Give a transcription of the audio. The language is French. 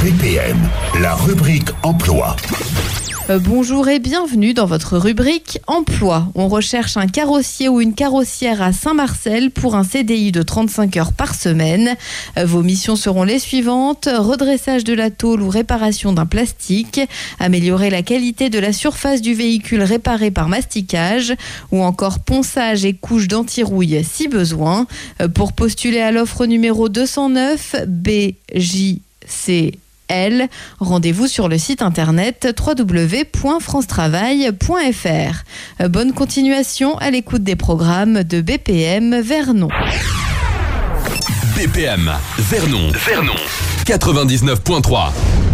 BPM, la rubrique emploi. Bonjour et bienvenue dans votre rubrique Emploi. On recherche un carrossier ou une carrossière à Saint-Marcel pour un CDI de 35 heures par semaine. Vos missions seront les suivantes: redressage de la tôle ou réparation d'un plastique, améliorer la qualité de la surface du véhicule réparé par masticage, ou encore ponçage et couche d'anti-rouille si besoin. Pour postuler à l'offre numéro 209 BJC rendez-vous sur le site internet www.francetravail.fr. Bonne continuation à l'écoute des programmes de BPM Vernon. BPM Vernon 99.3.